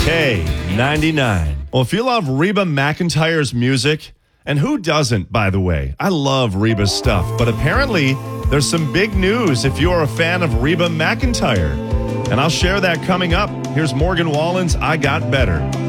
K99. Well, if you love Reba McEntire's music, and who doesn't, by the way? I love Reba's stuff, but apparently there's some big news if you're a fan of Reba McEntire. And I'll share that coming up. Here's Morgan Wallen's I Got Better.